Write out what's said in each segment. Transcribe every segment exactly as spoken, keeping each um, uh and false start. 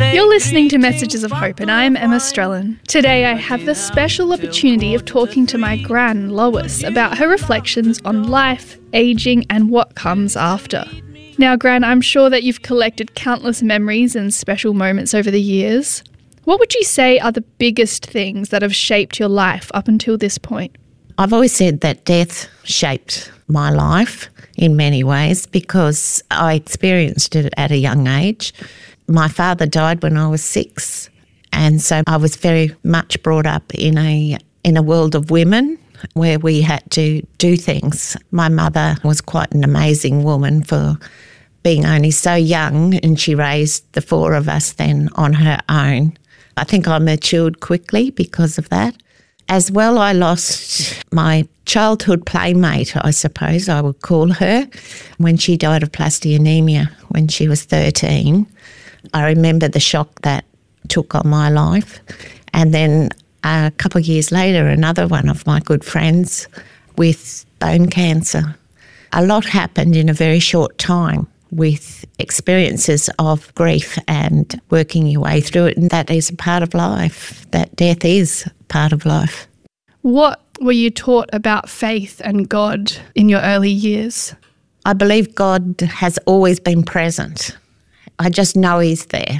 You're listening to Messages of Hope, and I'm Emma Strellan. Today I have the special opportunity of talking to my gran, Lois, about her reflections on life, ageing, and what comes after. Now, Gran, I'm sure that you've collected countless memories and special moments over the years. What would you say are the biggest things that have shaped your life up until this point? I've always said that death shaped my life in many ways because I experienced it at a young age. My father died when I was six, and so I was very much brought up in a in a world of women where we had to do things. My mother was quite an amazing woman for being only so young, and she raised the four of us then on her own. I think I matured quickly because of that. As well, I lost my childhood playmate, I suppose I would call her, when she died of plastic anemia when she was thirteen. I remember the shock that took on my life. And then a couple of years later, another one of my good friends with bone cancer. A lot happened in a very short time with experiences of grief and working your way through it. And that is a part of life. That death is part of life. What were you taught about faith and God in your early years? I believe God has always been present. I just know He's there.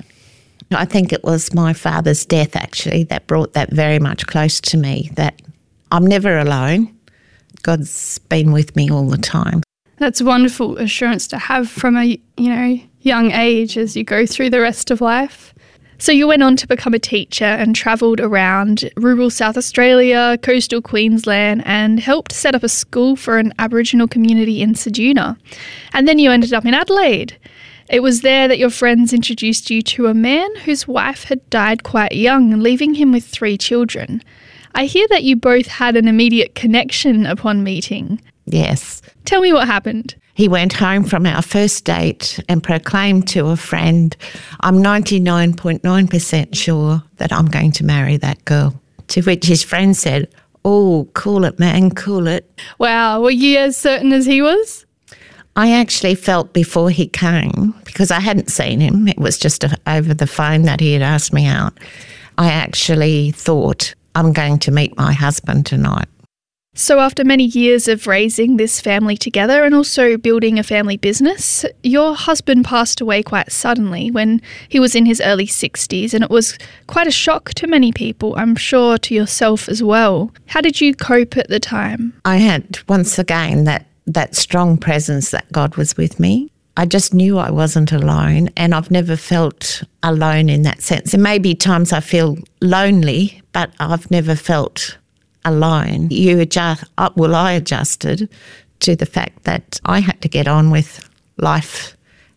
I think it was my father's death actually that brought that very much close to me, that I'm never alone. God's been with me all the time. That's wonderful assurance to have from a, you know, young age as you go through the rest of life. So you went on to become a teacher and travelled around rural South Australia, coastal Queensland, and helped set up a school for an Aboriginal community in Ceduna. And then you ended up in Adelaide. It was there that your friends introduced you to a man whose wife had died quite young, leaving him with three children. I hear that you both had an immediate connection upon meeting. Yes. Tell me what happened. He went home from our first date and proclaimed to a friend, I'm ninety-nine point nine percent sure that I'm going to marry that girl. To which his friend said, oh, cool it, man, cool it. Wow, were you as certain as he was? I actually felt before he came, because I hadn't seen him, it was just a, over the phone that he had asked me out, I actually thought, I'm going to meet my husband tonight. So after many years of raising this family together and also building a family business, your husband passed away quite suddenly when he was in his early sixties, and it was quite a shock to many people, I'm sure to yourself as well. How did you cope at the time? I had, once again, that, that strong presence that God was with me. I just knew I wasn't alone, and I've never felt alone in that sense. There may be times I feel lonely, but I've never felt alone. You adjust, well, I adjusted to the fact that I had to get on with life,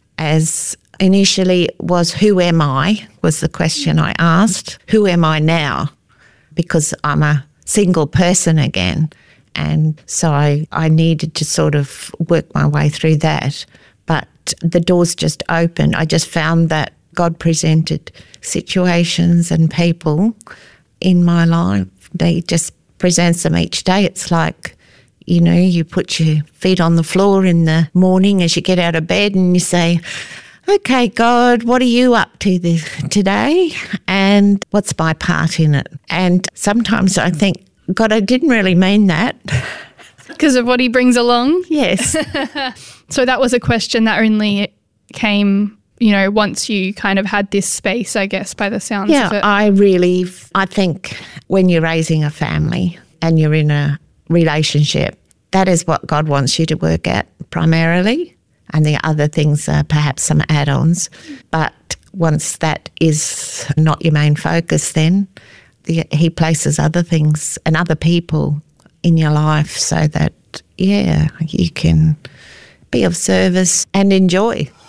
as initially was, who am I, was the question I asked. Who am I now? Because I'm a single person again. And so I, I needed to sort of work my way through that. But the doors just opened. I just found that God presented situations and people in my life. They just presents them each day. It's like, you know, you put your feet on the floor in the morning as you get out of bed and you say, okay, God, what are you up to this, today? And what's my part in it? And sometimes I think, God, I didn't really mean that. Because of what he brings along? Yes. So that was a question that only came, you know, once you kind of had this space, I guess, by the sounds yeah, of it. Yeah, I really, I think when you're raising a family and you're in a relationship, that is what God wants you to work at primarily, and the other things are perhaps some add-ons. But once that is not your main focus, then the, he places other things and other people in your life so that, yeah, you can be of service and enjoy.